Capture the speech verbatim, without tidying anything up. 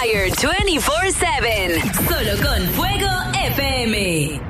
fire veinticuatro siete. Solo con Fuego F M.